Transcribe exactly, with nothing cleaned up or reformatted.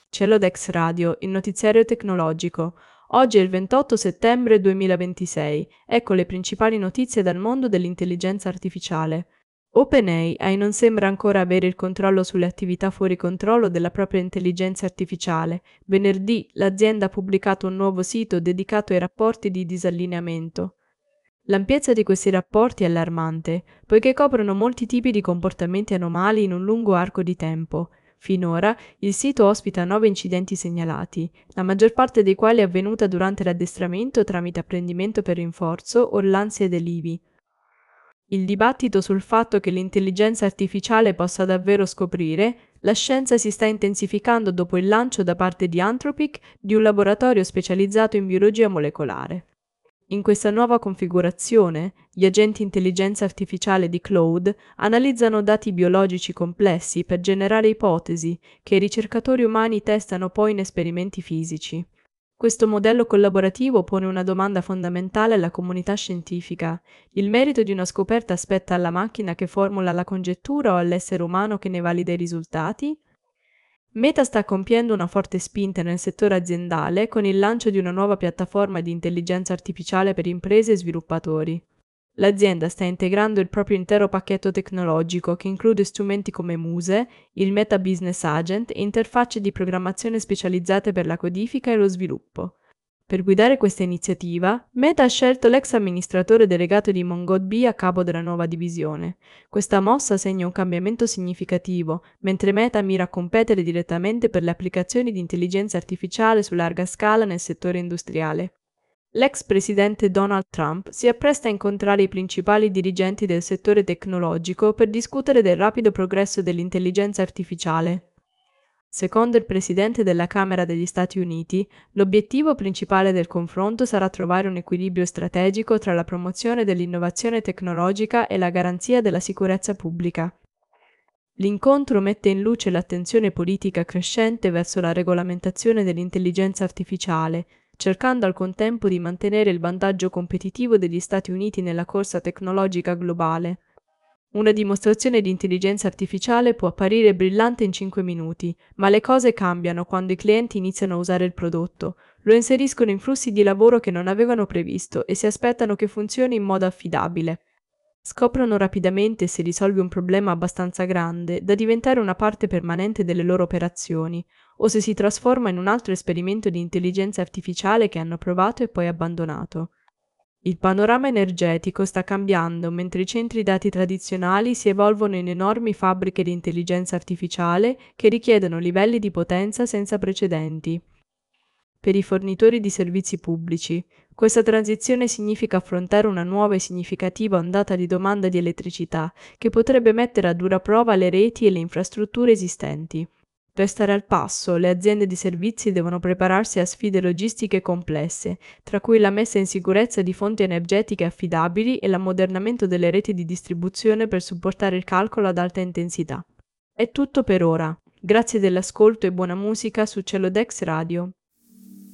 Celodex Radio, il notiziario tecnologico. Oggi è il ventotto settembre duemilaventisei. Ecco le principali notizie dal mondo dell'intelligenza artificiale. OpenAI non sembra ancora avere il controllo sulle attività fuori controllo della propria intelligenza artificiale. Venerdì l'azienda ha pubblicato un nuovo sito dedicato ai rapporti di disallineamento. L'ampiezza di questi rapporti è allarmante, poiché coprono molti tipi di comportamenti anomali in un lungo arco di tempo. Finora il sito ospita nove incidenti segnalati, la maggior parte dei quali è avvenuta durante l'addestramento tramite apprendimento per rinforzo o l'ansia dell'I V. Il dibattito sul fatto che l'intelligenza artificiale possa davvero scoprire, la scienza si sta intensificando dopo il lancio da parte di Anthropic di un laboratorio specializzato in biologia molecolare. In questa nuova configurazione, gli agenti intelligenza artificiale di Claude analizzano dati biologici complessi per generare ipotesi che i ricercatori umani testano poi in esperimenti fisici. Questo modello collaborativo pone una domanda fondamentale alla comunità scientifica. Il merito di una scoperta spetta alla macchina che formula la congettura o all'essere umano che ne valida i risultati? Meta sta compiendo una forte spinta nel settore aziendale con il lancio di una nuova piattaforma di intelligenza artificiale per imprese e sviluppatori. L'azienda sta integrando il proprio intero pacchetto tecnologico che include strumenti come Muse, il Meta Business Agent e interfacce di programmazione specializzate per la codifica e lo sviluppo. Per guidare questa iniziativa, Meta ha scelto l'ex amministratore delegato di MongoDB a capo della nuova divisione. Questa mossa segna un cambiamento significativo, mentre Meta mira a competere direttamente per le applicazioni di intelligenza artificiale su larga scala nel settore industriale. L'ex presidente Donald Trump si appresta a incontrare i principali dirigenti del settore tecnologico per discutere del rapido progresso dell'intelligenza artificiale. Secondo il presidente della Camera degli Stati Uniti, l'obiettivo principale del confronto sarà trovare un equilibrio strategico tra la promozione dell'innovazione tecnologica e la garanzia della sicurezza pubblica. L'incontro mette in luce l'attenzione politica crescente verso la regolamentazione dell'intelligenza artificiale, cercando al contempo di mantenere il vantaggio competitivo degli Stati Uniti nella corsa tecnologica globale. Una dimostrazione di intelligenza artificiale può apparire brillante in cinque minuti, ma le cose cambiano quando i clienti iniziano a usare il prodotto, lo inseriscono in flussi di lavoro che non avevano previsto e si aspettano che funzioni in modo affidabile. Scoprono rapidamente se risolve un problema abbastanza grande da diventare una parte permanente delle loro operazioni, o se si trasforma in un altro esperimento di intelligenza artificiale che hanno provato e poi abbandonato. Il panorama energetico sta cambiando mentre i centri dati tradizionali si evolvono in enormi fabbriche di intelligenza artificiale che richiedono livelli di potenza senza precedenti. Per i fornitori di servizi pubblici, questa transizione significa affrontare una nuova e significativa ondata di domanda di elettricità che potrebbe mettere a dura prova le reti e le infrastrutture esistenti. Per stare al passo, le aziende di servizi devono prepararsi a sfide logistiche complesse, tra cui la messa in sicurezza di fonti energetiche affidabili e l'ammodernamento delle reti di distribuzione per supportare il calcolo ad alta intensità. È tutto per ora. Grazie dell'ascolto e buona musica su Celodex Radio.